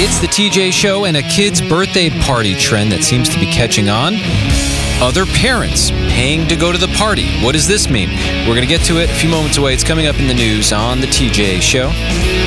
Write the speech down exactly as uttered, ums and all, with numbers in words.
It's the T J Show, and a kid's birthday party trend that seems to be catching on. Other parents paying to go to the party. What does this mean? We're going to get to it a few moments away. It's coming up in the news on the T J Show.